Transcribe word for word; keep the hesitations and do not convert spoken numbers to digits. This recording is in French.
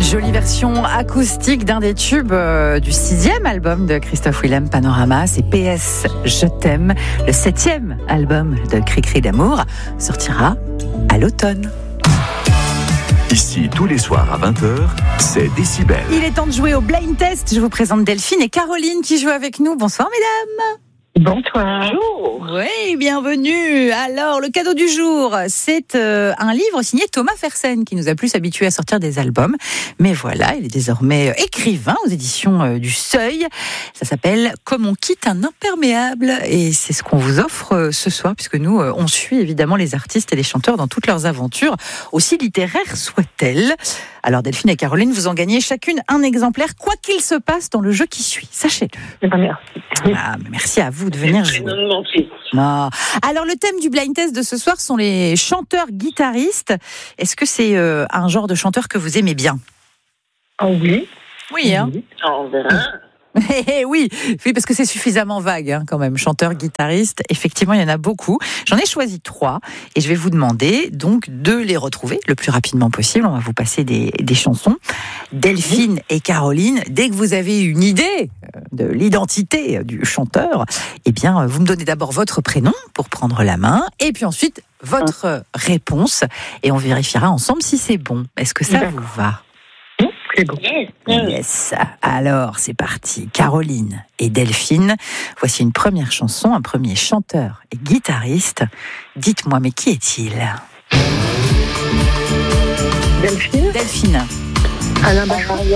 Jolie version acoustique d'un des tubes euh, du sixième album de Christophe Willem, Panorama. C'est P S Je t'aime. Le septième album de Cri-Cri d'amour sortira à l'automne. Ici, tous les soirs à vingt heures, c'est Décibel. Il est temps de jouer au blind test. Je vous présente Delphine et Caroline qui jouent avec nous. Bonsoir mesdames. Bonsoir. Oui, bienvenue. Alors, le cadeau du jour, c'est euh, un livre signé Thomas Fersen, qui nous a plus habitués à sortir des albums. Mais voilà, il est désormais écrivain aux éditions euh, du Seuil. Ça s'appelle « Comme on quitte un imperméable ». Et c'est ce qu'on vous offre euh, ce soir, puisque nous, euh, on suit évidemment les artistes et les chanteurs dans toutes leurs aventures, aussi littéraires soient-elles. Alors, Delphine et Caroline, vous en gagnez chacune un exemplaire, quoi qu'il se passe dans le jeu qui suit. Sachez-le. Merci. Ah, merci à vous de venir jouer. Merci. Non. Alors, le thème du blind test de ce soir sont les chanteurs-guitaristes. Est-ce que c'est euh, un genre de chanteur que vous aimez bien ? Oh oui. Oui, hein ? Oui. On verra. oui, oui, parce que c'est suffisamment vague hein, quand même. Chanteur, guitariste, effectivement, il y en a beaucoup. J'en ai choisi trois et je vais vous demander donc de les retrouver le plus rapidement possible. On va vous passer des, des chansons. Delphine et Caroline, dès que vous avez une idée de l'identité du chanteur, eh bien, vous me donnez d'abord votre prénom pour prendre la main et puis ensuite votre réponse et on vérifiera ensemble si c'est bon. Est-ce que ça D'accord. vous va ? C'est bon. Yes. Alors, c'est parti. Caroline et Delphine, voici une première chanson, un premier chanteur et guitariste. Dites-moi, mais qui est-il ? Delphine. Delphine. Alain Bachung.